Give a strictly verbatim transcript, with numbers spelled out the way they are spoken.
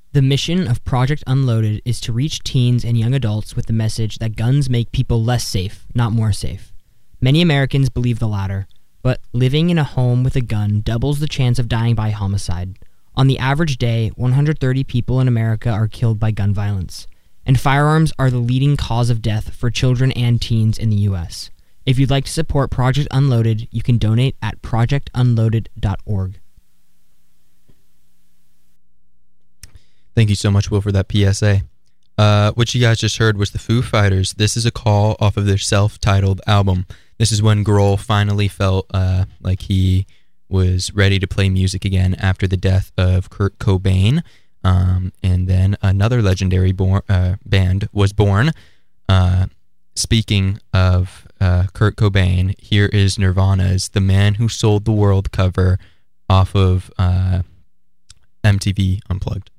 The mission of Project Unloaded is to reach teens and young adults with the message that guns make people less safe, not more safe. Many Americans believe the latter, but living in a home with a gun doubles the chance of dying by homicide. On the average day, one hundred thirty people in America are killed by gun violence, and firearms are the leading cause of death for children and teens in the U S. If you'd like to support Project Unloaded, you can donate at project unloaded dot org. Thank you so much, Will, for that P S A. Uh, what you guys just heard was the Foo Fighters. This is a call off of their self-titled album. This is when Grohl finally felt uh, like he was ready to play music again after the death of Kurt Cobain. Um, and then another legendary born, uh, band was born. Uh, speaking of uh, Kurt Cobain, here is Nirvana's The Man Who Sold the World cover off of uh, M T V Unplugged.